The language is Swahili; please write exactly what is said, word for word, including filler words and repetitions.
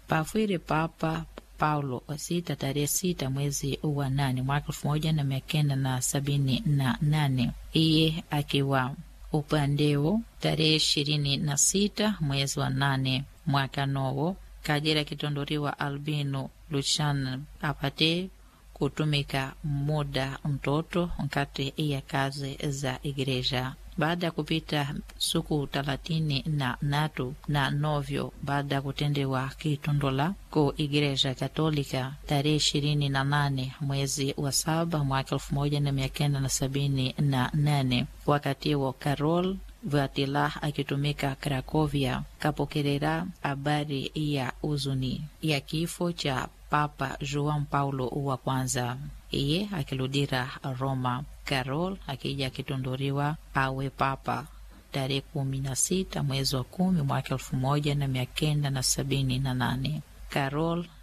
Pafwiri Papa Paulo wa sita tarehe sita mwezi wa nane mwaka elfu moja na mia kenda na sabini na nane, iye akiwa upandeo tarehe ishirini na sita mwezi wa nane mwaka novo kajira kitondoriwa Albino Luciano apate kutumika muda mtoto nkati ya kazi za igreja. Baada ya kupita suku talatini na natu na novyo baada ya kutendewa kitondola ku igreja katolika tarehe ishirini na nane mwezi wa saba mwaka elfu moja na mia kenda na sabini na nane, wakati wa Karol Wojtyła akitumika Krakovia kapokelera habari ya uzuni ya kifo cha Papa João Paulo wa kwanza. Iye akiludira Roma. Karol akija akitondoriwa awe papa tarehe kumi na sita mwezi wa kumi mwaka elfu moja na mia kenda na sabini na nane. Karol